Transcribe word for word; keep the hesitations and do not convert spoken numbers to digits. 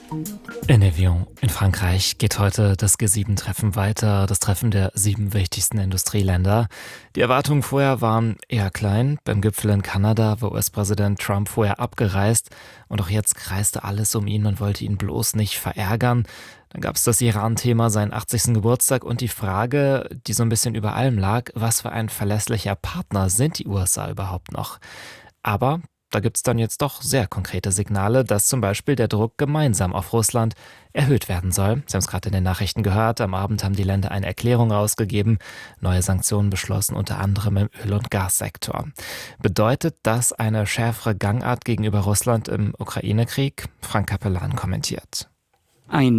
In Evian in Frankreich geht heute das G sieben Treffen weiter, das Treffen der sieben wichtigsten Industrieländer. Die Erwartungen vorher waren eher klein. Beim Gipfel in Kanada war U S-Präsident Trump vorher abgereist und auch jetzt kreiste alles um ihn. Man wollte ihn bloß nicht verärgern. Dann gab es das Iran-Thema, seinen achtzigsten Geburtstag und die Frage, die so ein bisschen über allem lag, was für ein verlässlicher Partner sind die U S A überhaupt noch? Aber da gibt's dann jetzt doch sehr konkrete Signale, dass zum Beispiel der Druck gemeinsam auf Russland erhöht werden soll. Sie haben es gerade in den Nachrichten gehört. Am Abend haben die Länder eine Erklärung rausgegeben, neue Sanktionen beschlossen, unter anderem im Öl- und Gassektor. Bedeutet das eine schärfere Gangart gegenüber Russland im Ukraine-Krieg? Frank Capellan kommentiert. Ein